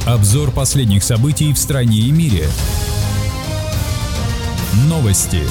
Обзор последних событий в стране и мире. Новости.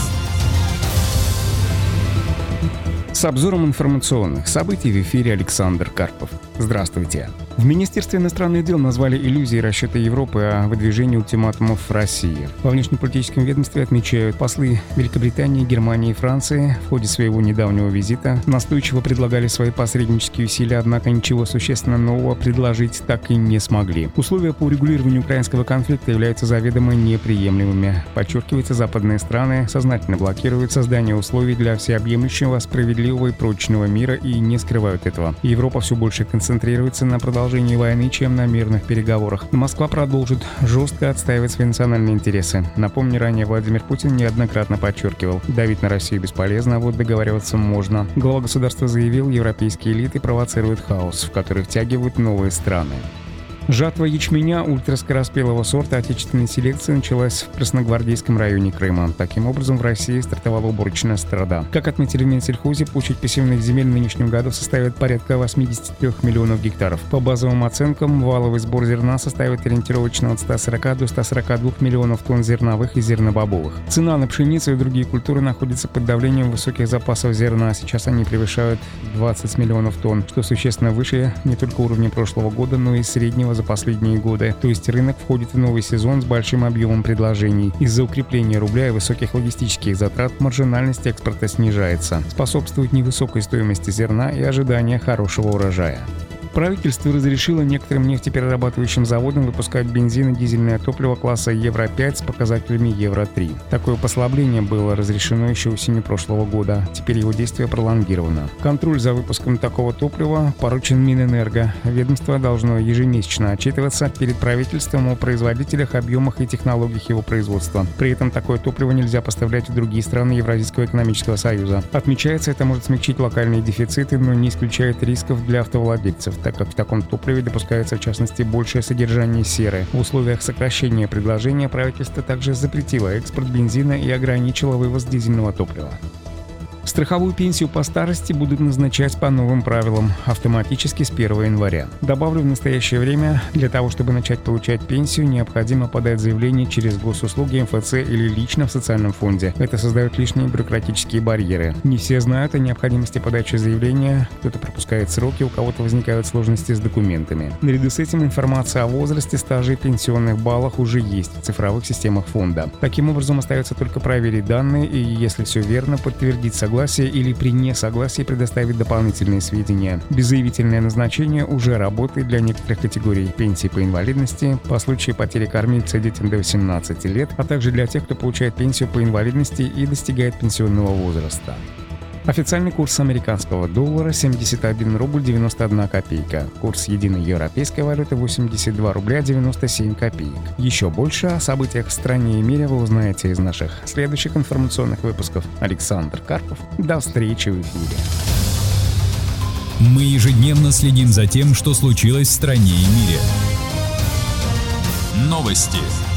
С обзором информационных событий в эфире Александр Карпов. Здравствуйте. В Министерстве иностранных дел назвали иллюзией расчета Европы о выдвижении ультиматумов России. Во внешнеполитическом ведомстве отмечают, послы Великобритании, Германии и Франции в ходе своего недавнего визита настойчиво предлагали свои посреднические усилия, однако ничего существенно нового предложить так и не смогли. Условия по урегулированию украинского конфликта являются заведомо неприемлемыми. Подчеркивается, западные страны сознательно блокируют создание условий для всеобъемлющего, справедливого и прочного мира и не скрывают этого. Европа все больше концентрируется на продолжении войны, чем на мирных переговорах. Москва продолжит жестко отстаивать свои национальные интересы. Напомню, ранее Владимир Путин неоднократно подчеркивал, давить на Россию бесполезно, а вот договариваться можно. Глава государства заявил, европейские элиты провоцируют хаос, в который втягивают новые страны. Жатва ячменя ультраскороспелого сорта отечественной селекции началась в Красногвардейском районе Крыма. Таким образом, в России стартовала уборочная страда. Как отметили в Минсельхозе, площадь посевных земель в нынешнем году составит порядка 83 миллионов гектаров. По базовым оценкам, валовый сбор зерна составит ориентировочно от 140 до 142 миллионов тонн зерновых и зернобобовых. Цена на пшеницу и другие культуры находится под давлением высоких запасов зерна. Сейчас они превышают 20 миллионов тонн, что существенно выше не только уровня прошлого года, но и среднего за последние годы. То есть рынок входит в новый сезон с большим объемом предложений. Из-за укрепления рубля и высоких логистических затрат маржинальность экспорта снижается. Способствует невысокой стоимости зерна и ожидания хорошего урожая. Правительство разрешило некоторым нефтеперерабатывающим заводам выпускать бензин и дизельное топливо класса Евро-5 с показателями Евро-3. Такое послабление было разрешено еще осенью прошлого года. Теперь его действие пролонгировано. Контроль за выпуском такого топлива поручен Минэнерго. Ведомство должно ежемесячно отчитываться перед правительством о производителях, объемах и технологиях его производства. При этом такое топливо нельзя поставлять в другие страны Евразийского экономического союза. Отмечается, это может смягчить локальные дефициты, но не исключает рисков для автовладельцев, так как в таком топливе допускается, в частности, большее содержание серы. В условиях сокращения предложения правительство также запретило экспорт бензина и ограничило вывоз дизельного топлива. Страховую пенсию по старости будут назначать по новым правилам, автоматически с 1 января. Добавлю, в настоящее время для того, чтобы начать получать пенсию, необходимо подать заявление через госуслуги, МФЦ или лично в социальном фонде. Это создает лишние бюрократические барьеры. Не все знают о необходимости подачи заявления, кто-то пропускает сроки, у кого-то возникают сложности с документами. Наряду с этим информация о возрасте, стаже и пенсионных баллах уже есть в цифровых системах фонда. Таким образом, остается только проверить данные и, если все верно, подтвердить согласие или при несогласии предоставить дополнительные сведения. Беззаявительное назначение уже работает для некоторых категорий пенсии по инвалидности, по случаю потери кормильца детям до 18 лет, а также для тех, кто получает пенсию по инвалидности и достигает пенсионного возраста. Официальный курс американского доллара 71 рубль 91 копейка. Курс единой европейской валюты 82 рубля 97 копеек. Еще больше о событиях в стране и мире вы узнаете из наших следующих информационных выпусков. Александр Карпов. До встречи в эфире. Мы ежедневно следим за тем, что случилось в стране и мире. Новости.